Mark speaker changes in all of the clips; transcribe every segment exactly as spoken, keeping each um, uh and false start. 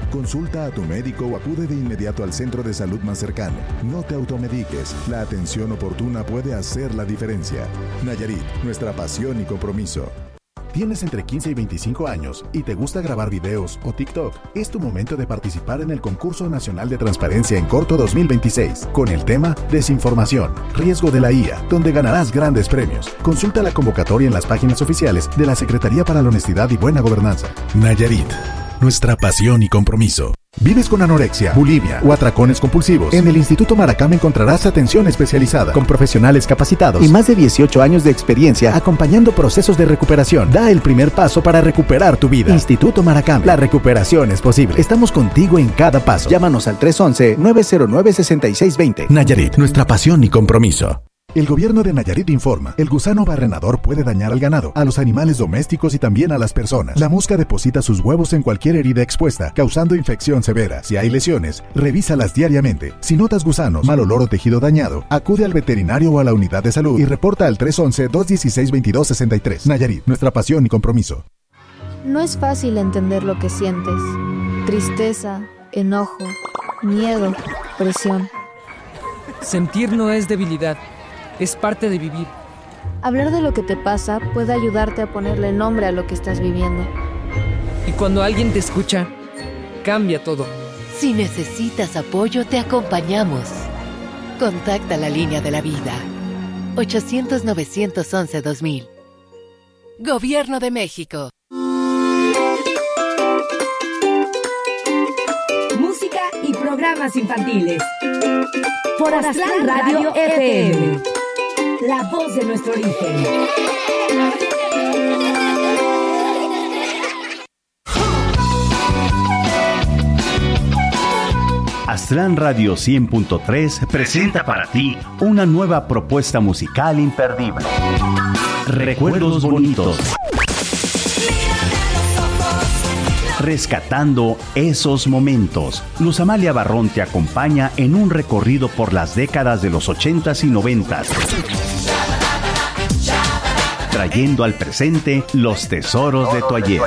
Speaker 1: Consulta a tu médico o acude de inmediato al centro de salud más cercano. No te automediques. La atención oportuna puede hacer la diferencia. Nayarit, nuestra pasión y compromiso. ¿Tienes entre quince y veinticinco años y te gusta grabar videos o TikTok? Es tu momento de participar en el Concurso Nacional de Transparencia en Corto dos mil veintiséis, con el tema Desinformación, riesgo de la I A, donde ganarás grandes premios. Consulta la convocatoria en las páginas oficiales de la Secretaría para la Honestidad y Buena Gobernanza. Nayarit, nuestra pasión y compromiso. ¿Vives con anorexia, bulimia o atracones compulsivos? En el Instituto Maracame encontrarás atención especializada con profesionales capacitados y más de dieciocho años de experiencia acompañando procesos de recuperación. Da el primer paso para recuperar tu vida. Instituto Maracame, la recuperación es posible. Estamos contigo en cada paso. Llámanos al tres once, nueve cero nueve, seis seis dos cero. Nayarit, nuestra pasión y compromiso. El gobierno de Nayarit informa, el gusano barrenador puede dañar al ganado, a los animales domésticos y también a las personas. La mosca deposita sus huevos en cualquier herida expuesta, causando infección severa. Si hay lesiones, revísalas diariamente. Si notas gusanos, mal olor o tejido dañado, acude al veterinario o a la unidad de salud y reporta al tres once, dos dieciséis, veintidós sesenta y tres. Nayarit, nuestra pasión y compromiso.
Speaker 2: No es fácil entender lo que sientes. Tristeza, enojo, miedo, presión.
Speaker 3: Sentir no es debilidad. Es parte de vivir.
Speaker 2: Hablar de lo que te pasa puede ayudarte a ponerle nombre a lo que estás viviendo.
Speaker 3: Y cuando alguien te escucha, cambia todo.
Speaker 4: Si necesitas apoyo, te acompañamos. Contacta la línea de la vida. ochocientos, novecientos once, dos mil. Gobierno de México.
Speaker 5: Música y programas infantiles. Por Aztlán Radio F M. La voz de nuestro origen.
Speaker 6: Aztlán Radio cien punto tres presenta para ti una nueva propuesta musical imperdible. Recuerdos bonitos. Rescatando esos momentos. Luz Amalia Barrón te acompaña en un recorrido por las décadas de los ochentas y noventas, trayendo al presente los tesoros de tu ayer.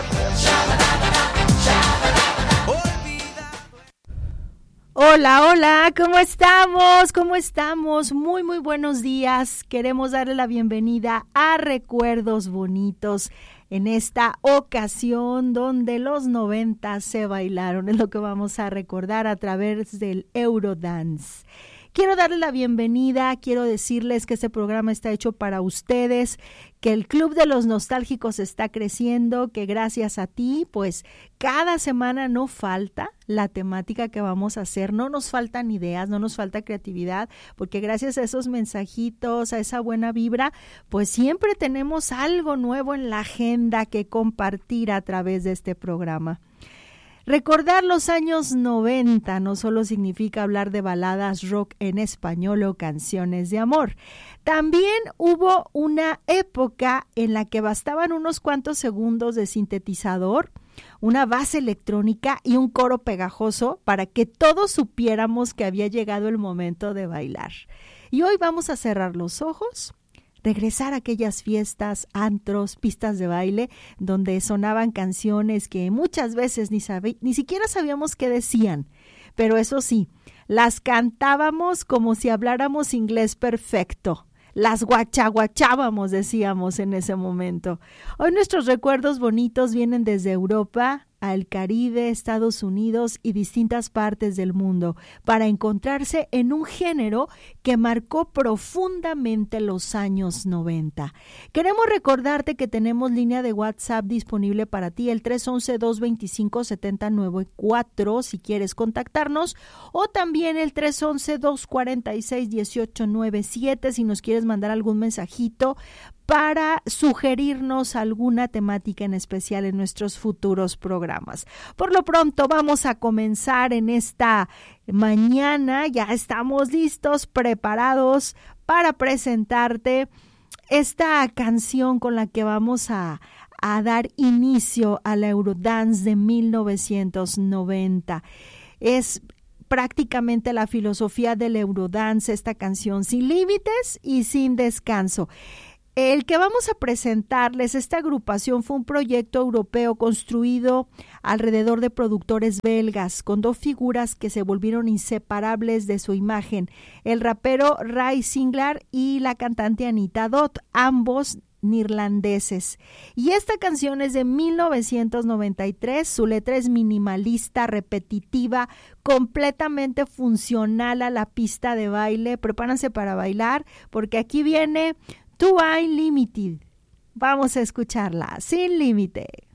Speaker 7: Hola, hola, ¿cómo estamos? ¿Cómo estamos? Muy, muy buenos días. Queremos darle la bienvenida a Recuerdos Bonitos en esta ocasión donde los noventa se bailaron. Es lo que vamos a recordar a través del Eurodance. Quiero darle la bienvenida, quiero decirles que este programa está hecho para ustedes, que el Club de los Nostálgicos está creciendo, que gracias a ti, pues cada semana no falta la temática que vamos a hacer, no nos faltan ideas, no nos falta creatividad, porque gracias a esos mensajitos, a esa buena vibra, pues siempre tenemos algo nuevo en la agenda que compartir a través de este programa. Recordar los años noventa no solo significa hablar de baladas rock en español o canciones de amor. También hubo una época en la que bastaban unos cuantos segundos de sintetizador, una base electrónica y un coro pegajoso para que todos supiéramos que había llegado el momento de bailar. Y hoy vamos a cerrar los ojos, regresar a aquellas fiestas, antros, pistas de baile, donde sonaban canciones que muchas veces ni, sabe, ni siquiera sabíamos qué decían, pero eso sí, las cantábamos como si habláramos inglés perfecto. Las guachaguachábamos, decíamos en ese momento. Hoy nuestros recuerdos bonitos vienen desde Europa al Caribe, Estados Unidos y distintas partes del mundo para encontrarse en un género que marcó profundamente los años noventa. Queremos recordarte que tenemos línea de WhatsApp disponible para ti, el tres once, dos veinticinco, setenta noventa y cuatro si quieres contactarnos, o también el tres once, dos cuarenta y seis, dieciocho noventa y siete si nos quieres mandar algún mensajito para sugerirnos alguna temática en especial en nuestros futuros programas. Por lo pronto vamos a comenzar en esta mañana, ya estamos listos, preparados para presentarte esta canción con la que vamos a, a dar inicio a la Eurodance de mil novecientos noventa. Es prácticamente la filosofía del Eurodance, esta canción, sin límites y sin descanso. El que vamos a presentarles, esta agrupación fue un proyecto europeo construido alrededor de productores belgas, con dos figuras que se volvieron inseparables de su imagen, el rapero Ray Singlar y la cantante Anita Dot, ambos neerlandeses. Y esta canción es de mil novecientos noventa y tres, su letra es minimalista, repetitiva, completamente funcional a la pista de baile. Prepárense para bailar, porque aquí viene To Unlimited. Vamos a escucharla, Sin Límite.